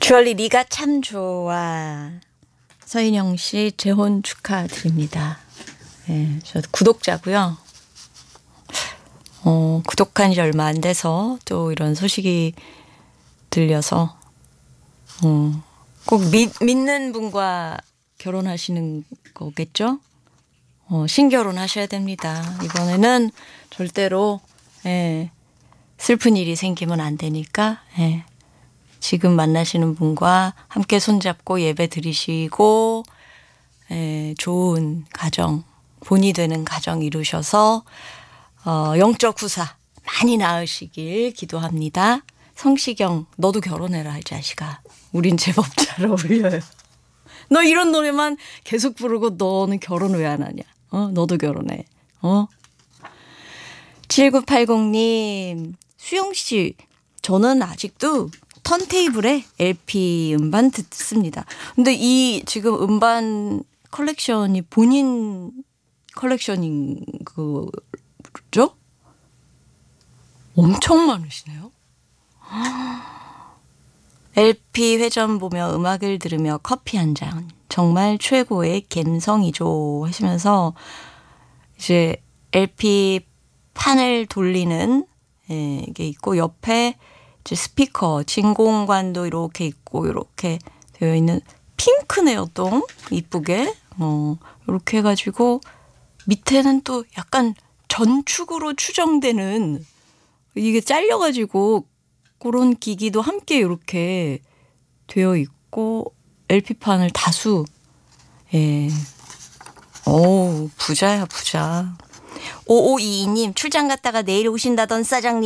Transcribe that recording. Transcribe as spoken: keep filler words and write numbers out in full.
주얼리 네가 참 좋아. 서인영 씨 재혼 축하드립니다. 네, 저도 구독자고요. 어, 구독한 지 얼마 안 돼서 또 이런 소식이 들려서 어, 꼭 믿, 믿는 분과 결혼하시는 거겠죠? 어, 신결혼 하셔야 됩니다. 이번에는 절대로 예, 슬픈 일이 생기면 안 되니까 예, 지금 만나시는 분과 함께 손잡고 예배 드리시고 예, 좋은 가정, 본이 되는 가정 이루셔서 어, 영적 후사 많이 낳으시길 기도합니다. 성시경 너도 결혼해라 이 자식아. 우린 제법 잘 어울려요. 너 이런 노래만 계속 부르고 너는 결혼 왜 안 하냐. 어, 너도 결혼해. 어? 칠구팔공 님, 수영 씨, 저는 아직도 턴테이블에 엘피 음반 듣습니다. 근데 이 지금 음반 컬렉션이 본인 컬렉션인 그죠? 엄청 많으시네요. 엘피 회전 보며 음악을 들으며 커피 한 잔. 정말 최고의 감성이죠 하시면서 이제 엘피 판을 돌리는 예, 게 있고 옆에 이제 스피커 진공관도 이렇게 있고 이렇게 되어 있는 핑크네요. 또 이쁘게 어, 이렇게 해가지고 밑에는 또 약간 전축으로 추정되는 이게 잘려가지고 그런 기기도 함께 이렇게 되어 있고 엘피판을 다수 예. 오 부자야 부자. 오오이이 님 출장 갔다가 내일 오신다던 사장님